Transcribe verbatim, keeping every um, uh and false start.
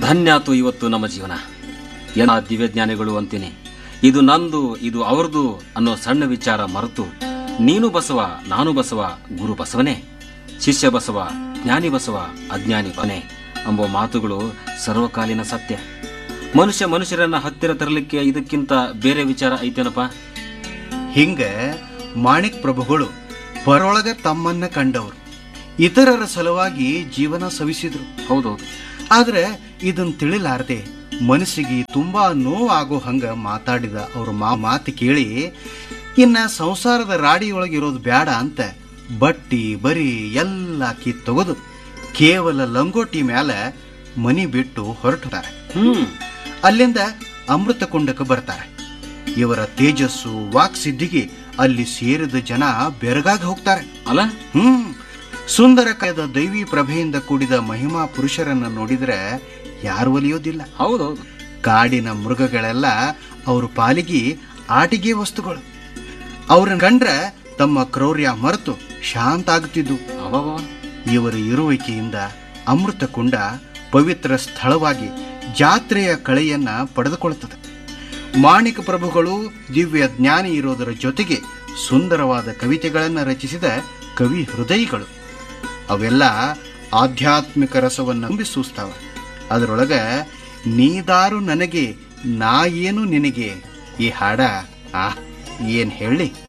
ಧನ್ಯಾತು ಇವತ್ತು ನಮ್ಮ ಜೀವನ. ಎಲ್ಲ ದಿವ್ಯಜ್ಞಾನಿಗಳು ಅಂತೀನಿ, ಇದು ನಂದು ಇದು ಅವರದು ಅನ್ನೋ ಸಣ್ಣ ವಿಚಾರ ಮರೆತು ನೀನು ಬಸವ ನಾನು ಬಸವ ಗುರು ಬಸವನೇ, ಶಿಷ್ಯ ಬಸವ ಜ್ಞಾನಿ ಬಸವ ಅಜ್ಞಾನಿ ಬನೆ ಎಂಬ ಮಾತುಗಳು ಸರ್ವಕಾಲೀನ ಸತ್ಯ. ಮನುಷ್ಯ ಮನುಷ್ಯರನ್ನ ಹತ್ತಿರ ತರಲಿಕ್ಕೆ ಇದಕ್ಕಿಂತ ಬೇರೆ ವಿಚಾರ ಐತೇನಪ್ಪ? ಹಿಂಗ ಮಾಣಿಕ್ ಪ್ರಭುಗಳು ಪರೊಳಗ ತಮ್ಮನ್ನ ಕಂಡವರು, ಇತರರ ಸಲುವಾಗಿ ಜೀವನ ಸವಿಸಿದ್ರು. ಹೌದೌದು. ಆದ್ರೆ ಇದನ್ ತಿಳಿಲಾರದೆ ಮನಸ್ಸಿಗೆ ತುಂಬಾ ನೋವಾಗೋ ಹಂಗ ಮಾತಾಡಿದ ಅವ್ರ ಮಾ ಮಾತು ಕೇಳಿ ಇನ್ನ ಸಂಸಾರದ ರಾಡಿಯೊಳಗಿರೋದು ಬ್ಯಾಡ ಅಂತ ಬಟ್ಟಿ ಬರಿ ಎಲ್ಲ ಕಿತ್ತೊಗೆದು ಕೇವಲ ಲಂಗೋಟಿ ಮ್ಯಾಲ ಮನಿ ಬಿಟ್ಟು ಹೊರಟುತ್ತಾರೆ. ಹ್ಮ್ ಅಲ್ಲಿಂದ ಅಮೃತ ಕುಂಡಕ್ಕೆ ಬರ್ತಾರೆ. ಇವರ ತೇಜಸ್ಸು ವಾಕ್ಸಿದ್ಧಿಗೆ ಅಲ್ಲಿ ಸೇರಿದ ಜನ ಬೆರಗಾಗಿ ಹೋಗ್ತಾರೆ ಅಲ್ಲ. ಹ್ಮ್ ಸುಂದರ ಕಾಯದ ದೈವಿ ಪ್ರಭೆಯಿಂದ ಕೂಡಿದ ಮಹಿಮಾ ಪುರುಷರನ್ನ ನೋಡಿದ್ರೆ ಯಾರು ಒಲಿಯೋದಿಲ್ಲ. ಹೌದೌದು. ಕಾಡಿನ ಮೃಗಗಳೆಲ್ಲ ಅವ್ರ ಪಾಲಿಗೆ ಆಟಿಕೆ ವಸ್ತುಗಳು. ಅವ್ರನ್ನ ಕಂಡ್ರೆ ತಮ್ಮ ಕ್ರೌರ್ಯ ಮರೆತು ಶಾಂತ ಆಗುತ್ತಿದ್ದು. ಇವರ ಇರುವಿಕೆಯಿಂದ ಅಮೃತ ಕುಂಡ ಪವಿತ್ರ ಸ್ಥಳವಾಗಿ ಜಾತ್ರೆಯ ಕಳೆಯನ್ನ ಪಡೆದುಕೊಳ್ಳುತ್ತದೆ. ಮಾಣಿಕ ಪ್ರಭುಗಳು ದಿವ್ಯ ಜ್ಞಾನಿ ಇರೋದರ ಜೊತೆಗೆ ಸುಂದರವಾದ ಕವಿತೆಗಳನ್ನು ರಚಿಸಿದ ಕವಿ ಹೃದಯಿಗಳು. ಅವೆಲ್ಲ ಆಧ್ಯಾತ್ಮಿಕ ರಸವನ್ನು ತುಂಬಿಸೂಸ್ತಾವ. ಅದರೊಳಗ ನೀದಾರು ನನಗೆ ನಾ ಏನು ನಿನಗೆ ಈ ಹಾಡ ಆ ಏನ್ ಹೇಳಿ.